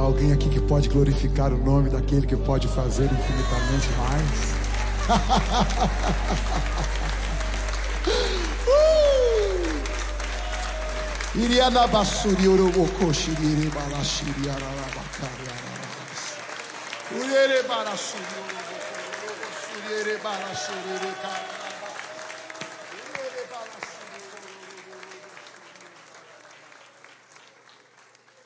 alguém aqui que pode glorificar o nome daquele que pode fazer infinitamente mais? Iriana basuri oroboko shiri balashiri arabakari arabas. Uriere barashiri oroboko shiri balashiri ka.